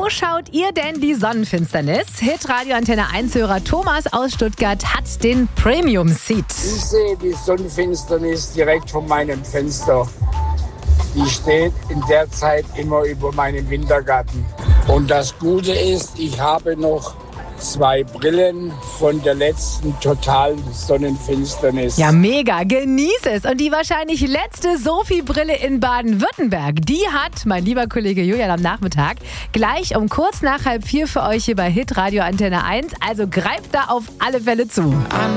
Wo schaut ihr denn die Sonnenfinsternis? Hitradio Antenne 1-Hörer Thomas aus Stuttgart hat den Premium-Seat. Ich sehe die Sonnenfinsternis direkt von meinem Fenster. Die steht in der Zeit immer über meinem Wintergarten. Und das Gute ist, ich habe noch 2 Brillen von der letzten totalen Sonnenfinsternis. Ja, mega, genieß es. Und die wahrscheinlich letzte Sophie-Brille in Baden-Württemberg, die hat mein lieber Kollege Julian am Nachmittag gleich um kurz nach 3:30 für euch hier bei Hitradio Antenne 1. Also greift da auf alle Fälle zu.